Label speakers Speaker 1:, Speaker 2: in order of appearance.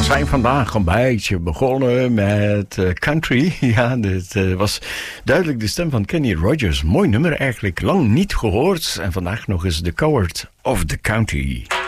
Speaker 1: zijn vandaag een beetje begonnen met country. Ja, dit was duidelijk de stem van Kenny Rogers. Mooi nummer eigenlijk, lang niet gehoord. En vandaag nog eens The Coward of the County.